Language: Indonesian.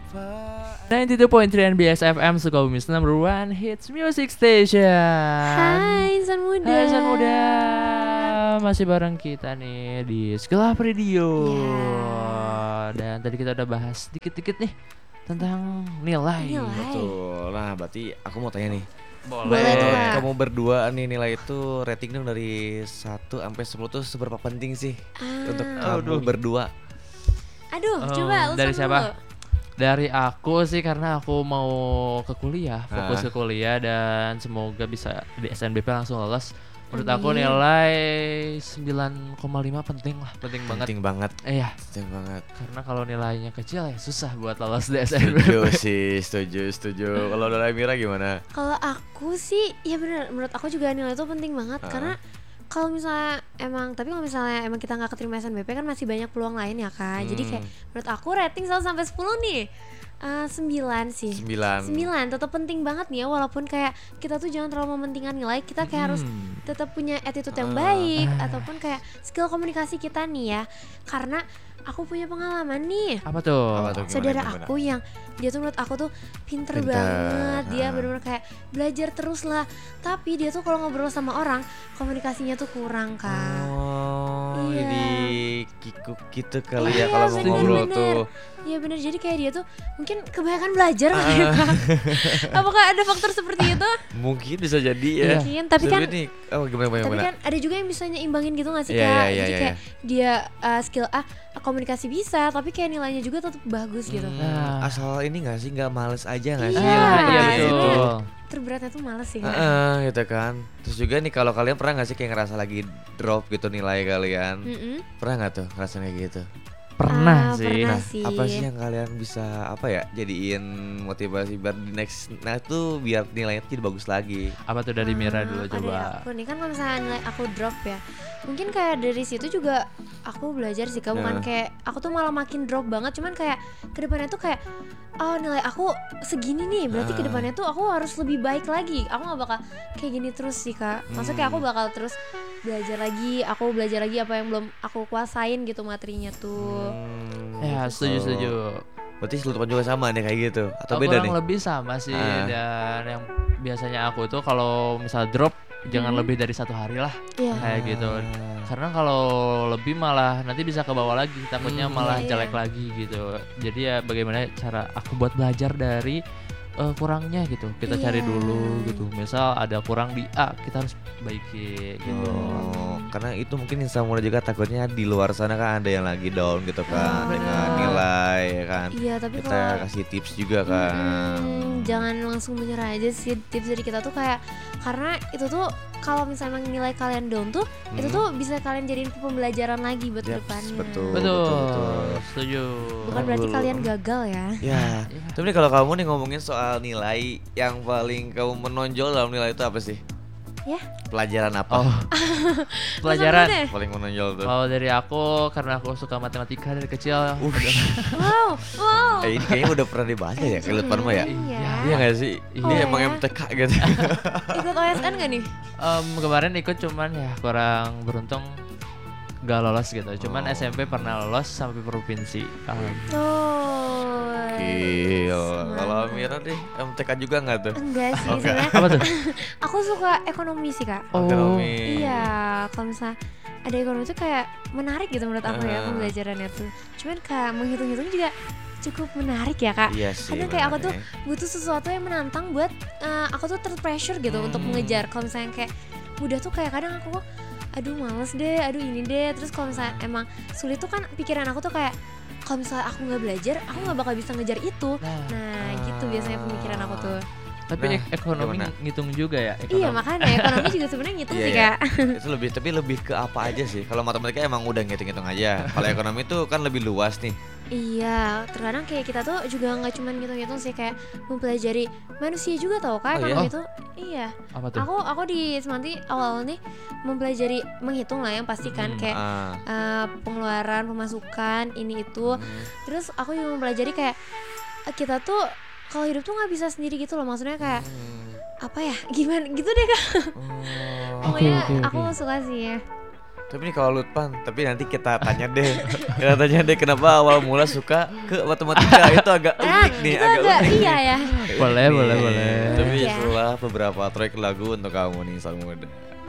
92.3 NBS FM Sukabumi's number one hits music station. Hai insan muda. Hai insan muda. Masih bareng kita nih di Sekolah Radio. Dan tadi kita udah bahas dikit-dikit nih tentang nilai. Betul. Nah, berarti aku mau tanya nih. Boleh tuh, Kak. Kamu berdua nih, nilai itu rating dong dari 1 sampai 10 tuh seberapa penting sih untuk kamu berdua? Aduh, coba lu dari sama siapa? dulu. Dari aku sih karena aku mau ke kuliah, fokus ke kuliah dan semoga bisa di SNBP langsung lolos. Menurut aku nilai 9,5 penting lah, penting banget. Penting banget. Iya. Penting banget. Karena kalau nilainya kecil ya susah buat lolos di SNBP. Setuju. Kalau dari Mira gimana? Kalau aku sih ya benar, menurut aku juga nilai itu penting banget karena kalau misalnya kalau misalnya emang kita nggak keterima SNBP kan masih banyak peluang lain ya Kak. Jadi kayak menurut aku rating 1 sampai 10 nih 9 sih. 9 tetap penting banget nih ya, walaupun kayak kita tuh jangan terlalu mementingkan nilai, kita kayak harus tetap punya attitude yang baik ataupun kayak skill komunikasi kita nih ya. Karena aku punya pengalaman nih. Apa tuh? Saudara aku yang dia tuh menurut aku tuh pinter banget. Dia benar-benar kayak belajar terus lah. Tapi dia tuh kalau ngobrol sama orang komunikasinya tuh kurang Kak. Jadi kikuk gitu kali ya kalau mau ngobrol tuh. Iya benar, jadi kayak dia tuh mungkin kebanyakan belajar kali ya Kak. Apakah ada faktor seperti itu? Mungkin bisa jadi ya. Mungkin, tapi kan gimana? kan ada juga yang bisa nyimbangin gitu gak sih Iya, Kak? iya, Jadi iya, kayak dia skill komunikasi bisa, tapi kayak nilainya juga tetap bagus gitu. Asal ini gak sih, gak males aja gak sih? Iya betul. Terberatnya tuh males sih Kak. Gitu kan. Terus juga nih kalau kalian pernah gak sih kayak ngerasa lagi drop gitu nilai kalian? Pernah gak tuh ngerasa kayak gitu? Pernah sih. Pernah sih. Apa sih yang kalian bisa jadiin motivasi biar di next tuh biar nilainya jadi bagus lagi? Apa tuh dari Mira dulu Dari coba? aku nih kan kalau misalnya nilai aku drop ya, mungkin kayak dari situ juga aku belajar sih Kak. Bukan kayak aku tuh malah makin drop banget, cuman kayak kedepannya tuh kayak nilai aku segini nih, berarti kedepannya tuh aku harus lebih baik lagi. Aku gak bakal kayak gini terus sih Kak. Maksudnya kayak aku bakal terus belajar lagi apa yang belum aku kuasain gitu materinya tuh. Ya setuju. Berarti seluruh juga sama nih kayak gitu atau beda nih? Kurang lebih sama sih. Dan yang biasanya aku tuh kalau misal drop jangan lebih dari 1 hari lah. Kayak gitu. Karena kalau lebih malah nanti bisa ke bawah lagi, takutnya malah jelek lagi gitu. Jadi ya bagaimana cara aku buat belajar dari kurangnya gitu. Kita cari dulu gitu. Misal ada kurang di A, kita harus baiki gitu. Karena itu mungkin insan muda juga takutnya di luar sana kan ada yang lagi down gitu kan dengan nilai ya kan. Iya, tapi kita kasih tips juga kan. Jangan langsung menyerah aja sih. Tips dari kita tuh kayak, karena itu tuh kalau misalnya nilai kalian down tuh itu tuh bisa kalian jadiin pembelajaran lagi buat depannya. Betul. Setuju. Bukan berarti kalian gagal ya. Ya. Tapi nih kalau kamu nih ngomongin soal nilai, yang paling kamu menonjol dalam nilai itu apa sih? Ya. Pelajaran apa? Pelajaran paling menonjol tuh. kalau dari aku karena aku suka matematika dari kecil. Wow. Ini kayaknya udah pernah dibahas ya kayak depan mah ya. Iya nggak sih? Ini emang MTK gitu. Ikut OSN gak nih? Kemarin ikut cuman ya kurang beruntung gak lolos gitu. Cuman SMP pernah lolos sampai provinsi. Kalau Mira deh MTK juga nggak tuh? Enggak sih sebenarnya. Apa tuh? Aku suka ekonomi sih Kak. Ekonomi. Iya, kalau misalnya ada ekonomi tuh kayak menarik gitu menurut aku ya pembelajarannya tuh. Cuman kayak menghitung-hitung juga cukup menarik ya Kak. Iya sih. Kadang kayak aku tuh butuh sesuatu yang menantang buat aku tuh terpressure gitu untuk mengejar. Kalau misalnya kayak mudah tuh kayak kadang aku aduh males deh, aduh ini deh. Terus kalau misalnya emang sulit tuh kan pikiran aku tuh kayak kalau misalnya aku nggak belajar, aku nggak bakal bisa ngejar itu. Nah gitu biasanya pemikiran aku tuh. Tapi ekonomi ngitung juga ya. Iya makanya ekonomi juga sebenarnya ngitung sih Kak. Itu lebih ke apa aja sih? Kalau matematika emang udah ngitung-ngitung aja. Kalau ekonomi tuh kan lebih luas nih. Iya, terkadang kayak kita tuh juga nggak cuma ngitung-ngitung sih, kayak mempelajari manusia juga tau Kak. Ekonomi itu iya. Apa tuh? Aku di Semanti awal nih mempelajari menghitung lah yang pasti kan kayak pengeluaran, pemasukan, ini itu. Terus aku juga mempelajari kayak kita tuh kalau hidup tuh nggak bisa sendiri gitu loh, maksudnya kayak apa ya, gimana gitu deh Kak. Pokoknya aku suka sih ya. Tapi nih kalau Lutpan, tapi nanti kita tanya deh. Kita tanya deh kenapa awal mula suka ke matematika itu agak unik nih, agak unik. Iya ya. Boleh. Tapi setelah beberapa track lagu untuk kamu nih sang muda.